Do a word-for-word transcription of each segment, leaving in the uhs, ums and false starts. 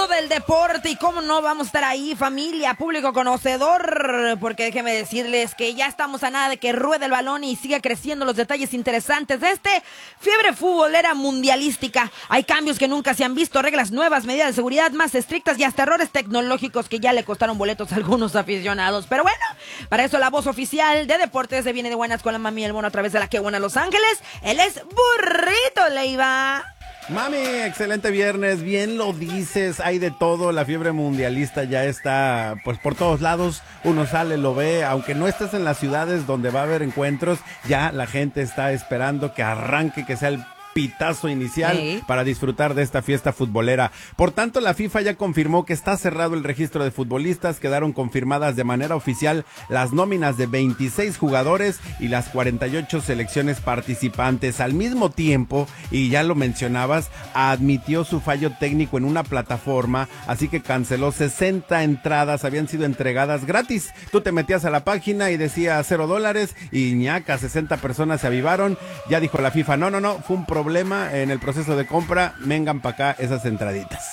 mundo del deporte y cómo no vamos a estar ahí, familia, público conocedor, porque déjenme decirles que ya estamos a nada de que ruede el balón y siga creciendo los detalles interesantes de este fiebre futbolera mundialística. Hay cambios que nunca se han visto, reglas nuevas, medidas de seguridad más estrictas y hasta errores tecnológicos que ya le costaron boletos a algunos aficionados. Pero bueno, para eso la voz oficial de deportes se viene de buenas con la mami El Mono a través de la que buena Los Ángeles. Él es Burrito Leiva. Mami, excelente viernes, bien lo dices, hay de todo, la fiebre mundialista ya está pues por todos lados, uno sale, lo ve, aunque no estés en las ciudades donde va a haber encuentros, ya la gente está esperando que arranque, que sea el pitazo inicial sí. para disfrutar de esta fiesta futbolera. Por tanto, la FIFA ya confirmó que está cerrado el registro de futbolistas, quedaron confirmadas de manera oficial las nóminas de veintiséis jugadores y las cuarenta y ocho selecciones participantes. Al mismo tiempo, y ya lo mencionabas, admitió su fallo técnico en una plataforma, así que canceló sesenta entradas, habían sido entregadas gratis. Tú te metías a la página y decía cero dólares y ñaca, sesenta personas se avivaron. Ya dijo la FIFA, no, no, no, fue un problema problema en el proceso de compra, vengan para acá esas entraditas.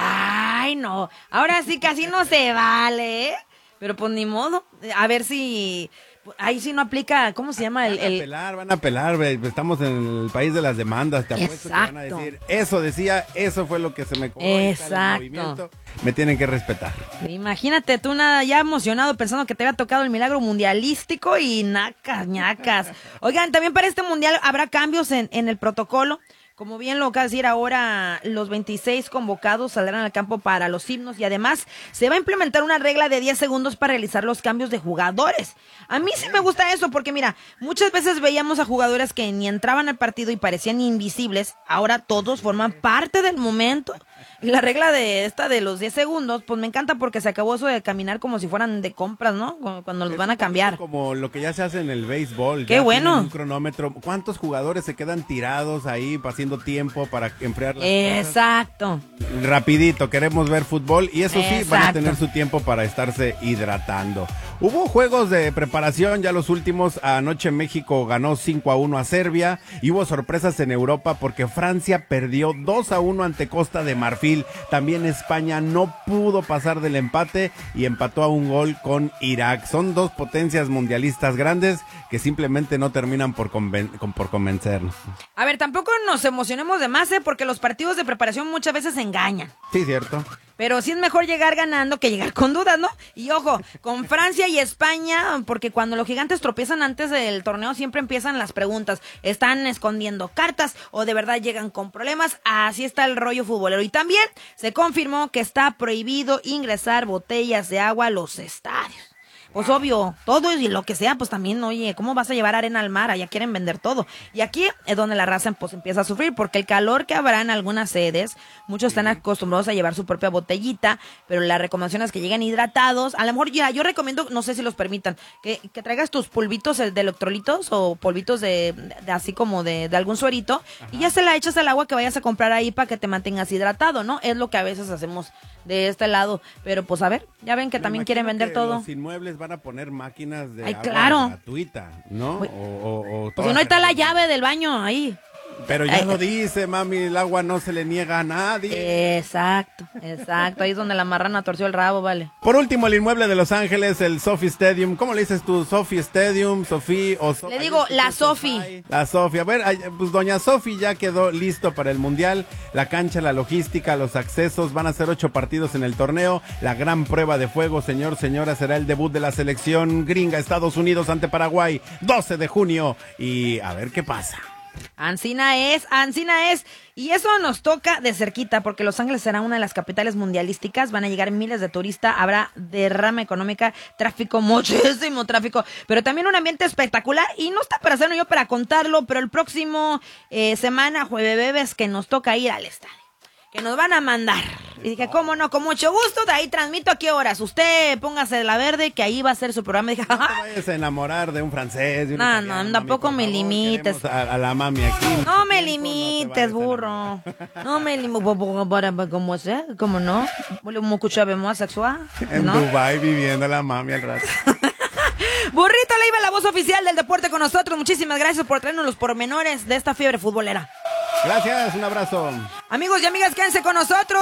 Ay, no, ahora sí casi no se vale, ¿eh? Pero pues ni modo, a ver si... Ahí sí no aplica, ¿cómo se llama? El, van a apelar, van a apelar, estamos en el país de las demandas, te apuesto que van a decir, eso decía, eso fue lo que se me cobró. Exacto. Me tienen que respetar. Imagínate tú nada, ya emocionado pensando que te había tocado el milagro mundialístico y nacas, ñacas. Oigan, también para este mundial habrá cambios en, en el protocolo. Como bien lo acaba de decir ahora, los veintiséis convocados saldrán al campo para los himnos y además se va a implementar una regla de diez segundos para realizar los cambios de jugadores. A mí sí me gusta eso porque mira, muchas veces veíamos a jugadores que ni entraban al partido y parecían invisibles, ahora todos forman parte del momento. Y la regla de esta de los diez segundos, pues me encanta porque se acabó eso de caminar como si fueran de compras, ¿no? Cuando los van a cambiar. Como lo que ya se hace en el béisbol. ¡Qué bueno! Un cronómetro. ¿Cuántos jugadores se quedan tirados ahí haciendo tiempo para enfriar las Exacto. cosas? Rapidito, queremos ver fútbol y eso sí, Exacto. van a tener su tiempo para estarse hidratando. Hubo juegos de preparación, ya los últimos. Anoche México ganó cinco a uno a Serbia y hubo sorpresas en Europa porque Francia perdió dos a uno ante Costa de Marfil. También España no pudo pasar del empate y empató a un gol con Irak. Son dos potencias mundialistas grandes que simplemente no terminan por, conven- por convencernos. A ver, tampoco nos emocionemos de más, ¿eh? Porque los partidos de preparación muchas veces engañan. Sí, cierto. Pero sí es mejor llegar ganando que llegar con dudas, ¿no? Y ojo, con Francia y España, porque cuando los gigantes tropiezan antes del torneo siempre empiezan las preguntas. ¿Están escondiendo cartas o de verdad llegan con problemas? Así está el rollo futbolero. Y también se confirmó que está prohibido ingresar botellas de agua a los estadios. Pues obvio, todo y lo que sea, pues también, oye, ¿cómo vas a llevar arena al mar? Allá quieren vender todo. Y aquí es donde la raza pues empieza a sufrir, porque el calor que habrá en algunas sedes, muchos están acostumbrados a llevar su propia botellita, pero la recomendación es que lleguen hidratados. A lo mejor ya, yo recomiendo, no sé si los permitan, que, que traigas tus polvitos de electrolitos o polvitos de, de así como de, de algún suerito, ajá, y ya se la echas al agua que vayas a comprar ahí para que te mantengas hidratado, ¿no? Es lo que a veces hacemos de este lado, pero pues a ver, ya ven que Me también quieren vender todo. Los inmuebles van a poner máquinas de Ay, agua claro. gratuita, ¿no? Uy. O, o, o pues si no está la llave del baño ahí. Pero ya Ay. lo dice, mami, el agua no se le niega a nadie. Exacto, exacto, ahí es donde la marrana torció el rabo, vale. Por último, el inmueble de Los Ángeles, el Sophie Stadium. ¿Cómo le dices tú? ¿Sophie Stadium, Sophie o Sophie? Le digo, la Sophie. La Sophie. A ver, pues doña Sophie ya quedó listo para el Mundial. La cancha, la logística, los accesos. Van a ser ocho partidos en el torneo. La gran prueba de fuego, señor, señora, será el debut de la selección gringa Estados Unidos ante Paraguay, doce de junio. Y a ver qué pasa. Ancina es, Ancina es, y eso nos toca de cerquita, porque Los Ángeles será una de las capitales mundialísticas, van a llegar miles de turistas, habrá derrama económica, tráfico, muchísimo tráfico, pero también un ambiente espectacular, y no está para hacerlo yo para contarlo, pero el próximo eh, semana, jueves, que nos toca ir al estadio, que nos van a mandar. Y dije, ¿cómo no? Con mucho gusto, de ahí transmito a qué horas. Usted póngase de la verde, que ahí va a ser su programa. Y dije, no te vayas a enamorar de un francés. De un no, italiano, no, tampoco mami, me favor, limites. A, a la mami aquí. No me limites, no burro. No me limites, ¿cómo es? Eh? ¿Cómo no? ¿Cómo escuchabemos sexual? En ¿no? Dubái viviendo la mami al rato. Burrito Leiva, la voz oficial del deporte con nosotros. Muchísimas gracias por traernos los pormenores de esta fiebre futbolera. Gracias, un abrazo. Amigos y amigas, quédense con nosotros.